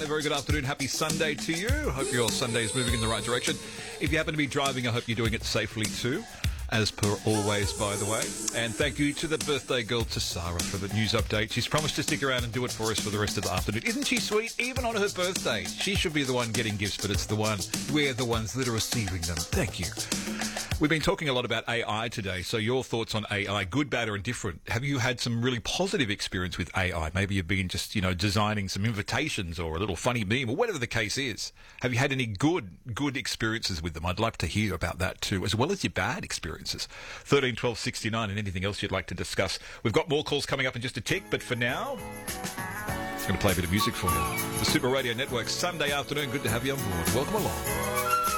very good afternoon. Happy Sunday to you. Hope your Sunday is moving in the right direction. If you happen to be driving, I hope you're doing it safely too, as per always, by the way. And thank you to the birthday girl, to Sarah, for the news update. She's promised to stick around and do it for us for the rest of the afternoon. Isn't she sweet? Even on her birthday. She should be the one getting gifts, but it's we're the ones that are receiving them. Thank you. We've been talking a lot about AI today, so your thoughts on AI, good, bad or indifferent. Have you had some really positive experience with AI? Maybe you've been just, designing some invitations or a little funny meme or whatever the case is. Have you had any good experiences with them? I'd like to hear about that too, as well as your bad experiences. 13 12 69 and anything else you'd like to discuss. We've got more calls coming up in just a tick, but for now, I'm going to play a bit of music for you. The Super Radio Network, Sunday afternoon. Good to have you on board. Welcome along.